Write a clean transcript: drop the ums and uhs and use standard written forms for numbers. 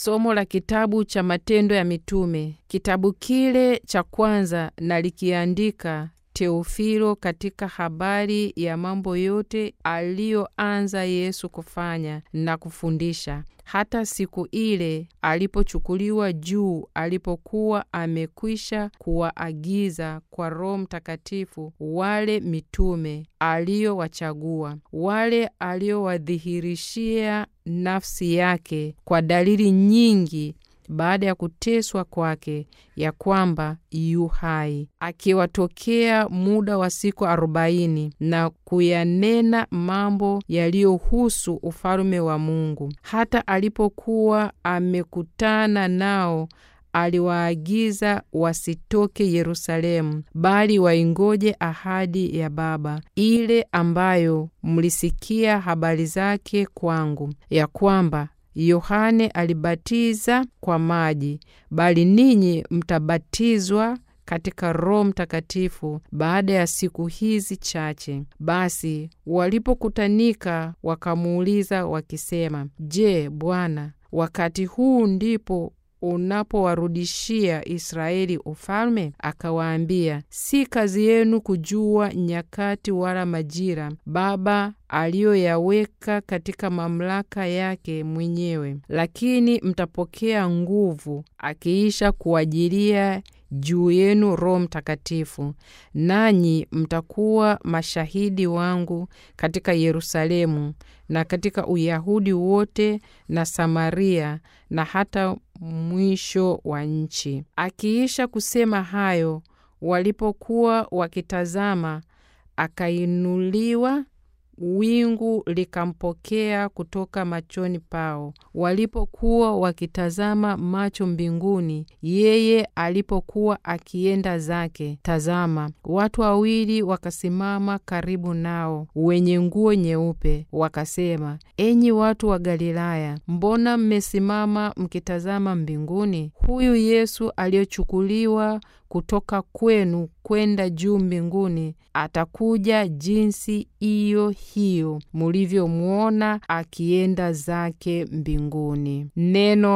Somo la kitabu cha Matendo ya Mitume. Kitabu kile cha kwanza nalikiandika Teofilo katika habari ya mambo yote aliyoanza Yesu kufanya na kufundisha, hata siku ile alipochukuliwa juu, alipokuwa amekwisha kuwaagiza kwa Roho Mtakatifu wale mitume aliyowachagua, wale aliyowadhihirishia nafsi yake kwa dalili nyingi baada ya kuteswa kwake, ya kwamba yu hai, akiwatokea muda wa siku 40 na kuyanena mambo yaliyohusu ufalme wa Mungu. Hata alipokuwa amekutana nao, aliwaagiza wasitoke Yerusalemu, bali waingoje ahadi ya Baba, ile ambayo mlisikia habari zake kwangu, ya kwamba Yohane alibatiza kwa maji, bali ninyi mtabatizwa katika Roho Mtakatifu baada ya siku hizi chache. Basi walipokutanika wakamuuliza wakisema, Je, Bwana, wakati huu ndipo unapowarudishia Israeli ufalme? Akawaambia, si kazi yenu kujua nyakati wala majira Baba aliyoyaweka katika mamlaka yake mwenyewe, lakini mtapokea nguvu akiisha kuwajilia juu yenu Roho Mtakatifu, nanyi mtakuwa mashahidi wangu katika Yerusalemu na katika Uyahudi wote na Samaria na hata mwisho wa nchi. Akiisha kusema hayo, walipokuwa wakitazama, akainuliwa, wingu likampokea kutoka machoni pao. Walipokuwa wakitazama macho mbinguni, yeye alipokuwa akienda zake, tazama, watu wawili wakasimama karibu nao, wenye nguo nyeupe, wakasema, enyi watu wa Galilaya, mbona mmesimama mkitazama mbinguni? Huyu Yesu aliyechukuliwa kutoka kwenu kwenda juu mbinguni, atakuja jinsi hiyo mulivyomuona akienda zake mbinguni. Neno